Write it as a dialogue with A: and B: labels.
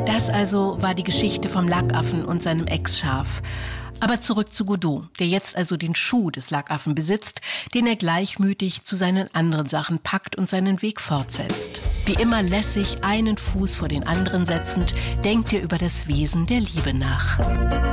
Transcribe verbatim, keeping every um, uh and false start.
A: Das also war die Geschichte vom Lackaffen und seinem Ex-Schaf. Aber zurück zu Godot, der jetzt also den Schuh des Lackaffen besitzt, den er gleichmütig zu seinen anderen Sachen packt und seinen Weg fortsetzt. Wie immer lässig einen Fuß vor den anderen setzend, denkt er über das Wesen der Liebe nach.